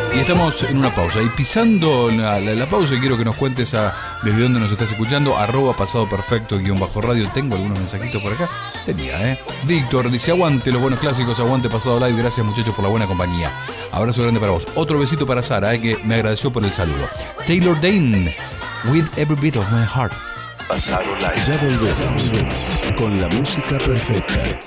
Y estamos en una pausa. Y pisando la pausa, quiero que nos cuentes desde dónde nos estás escuchando. @pasadoperfecto_radio. Tengo algunos mensajitos por acá. Tenía, Víctor dice: aguante los buenos clásicos, aguante Pasado Live. Gracias, muchachos, por la buena compañía. Abrazo grande para vos. Otro besito para Sara, que me agradeció por el saludo. Taylor Dane, With Every Beat of My Heart. Pasado Live. Ya volvemos con la música perfecta.